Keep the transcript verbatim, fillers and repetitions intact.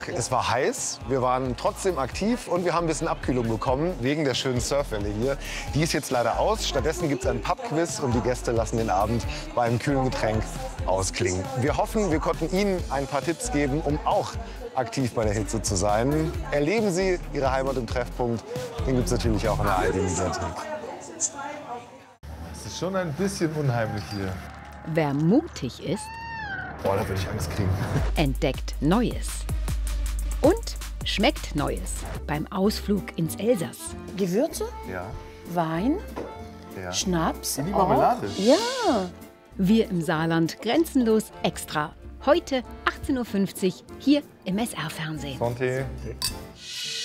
Es war heiß, wir waren trotzdem aktiv und wir haben ein bisschen Abkühlung bekommen wegen der schönen Surfwelle hier. Die ist jetzt leider aus. Stattdessen gibt es ein Pub-Quiz und die Gäste lassen den Abend bei einem kühlen Getränk ausklingen. Wir hoffen, wir konnten Ihnen ein paar Tipps geben, um auch aktiv bei der Hitze zu sein. Erleben Sie Ihre Heimat im Treffpunkt. Den gibt es natürlich auch in der A R D-Mediathek. Es ist schon ein bisschen unheimlich hier. Wer mutig ist, Boah, da würde ich Angst kriegen. entdeckt Neues. Und schmeckt Neues beim Ausflug ins Elsass. Gewürze, Ja. Wein, ja. Schnaps. Die auch. Marmelade. Ja. Wir im Saarland grenzenlos extra. Heute achtzehn Uhr fünfzig hier im S R-Fernsehen. Santé.